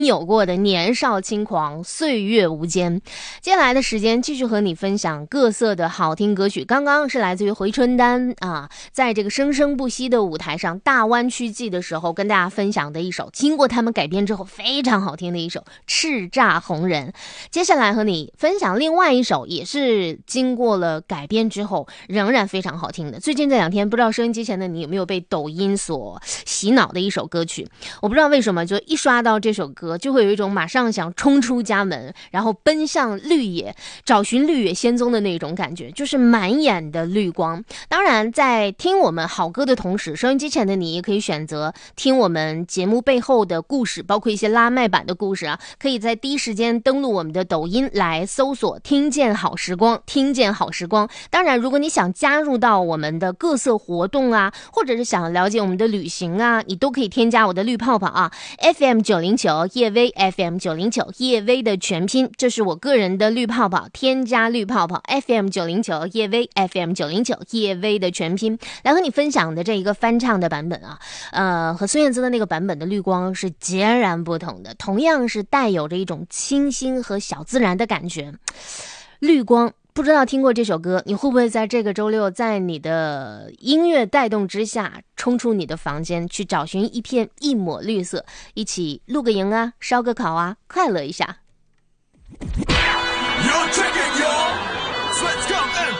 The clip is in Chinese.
有过的年少轻狂，岁月无间。接下来的时间继续和你分享各色的好听歌曲。刚刚是来自于回春丹啊，在这个生生不息的舞台上大湾区季的时候跟大家分享的一首经过他们改编之后非常好听的一首叱咤红人。接下来和你分享另外一首也是经过了改编之后仍然非常好听的。最近这2天不知道收音机前的你有没有被抖音所洗脑的一首歌曲，我不知道为什么就一刷到这首歌就会有一种马上想冲出家门然后奔向绿野找寻绿野仙踪的那种感觉，就是满眼的绿光。当然在听我们好歌的同时，收音机前的你也可以选择听我们节目背后的故事，包括一些拉麦版的故事啊，可以在第一时间登录我们的抖音来搜索听见好时光，听见好时光。当然如果你想加入到我们的各色活动啊，或者是想了解我们的旅行啊，你都可以添加我的绿泡泡啊 FM909叶薇 FM909叶薇的全拼，这是我个人的绿泡泡，添加绿泡泡 FM909叶薇 FM909叶薇的全拼，来和你分享的这一个翻唱的版本啊，和孙燕姿的那个版本的绿光是截然不同的，同样是带有着一种清新和小自然的感觉。绿光，不知道听过这首歌，你会不会在这个周六在你的音乐带动之下冲出你的房间去找寻一片一抹绿色，一起露个营啊，烧个烤啊，快乐一下。